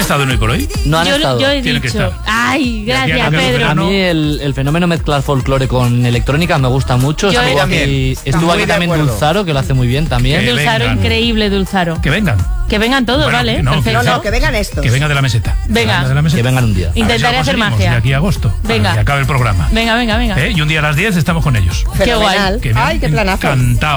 estado en Hoy por Hoy? No han estado. Yo he Tienen que dicho. estar. Ay, gracias, Carlos Pedro. A mí el fenómeno mezclar folclore con electrónica me gusta mucho. Yo Estuvo también. aquí, estuvo Muy aquí de también acuerdo. Dulzaro, que lo hace muy bien también. Que Dulzaro, vengan. increíble, Dulzaro. Que vengan. Que vengan todos, Bueno, ¿vale? no, Perfecto. No, que vengan estos. Que venga de la meseta. Venga. De la meseta. Que vengan un día. A ver si Intentaré lo hacer conseguimos magia. De aquí a agosto. Venga. Para que acabe el programa. Venga. Y un día a las 10 estamos con ellos. Qué guay. Fenomenal. Que me Ay, qué han planazo. encantado.